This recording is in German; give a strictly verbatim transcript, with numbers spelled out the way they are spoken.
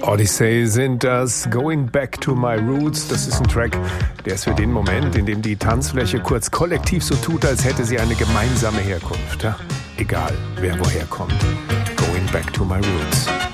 Odyssey sind das Going Back to My Roots. Das ist ein Track, der ist für den Moment, in dem die Tanzfläche kurz kollektiv so tut, als hätte sie eine gemeinsame Herkunft. Ja? Egal, wer woher kommt. Going Back to My Roots.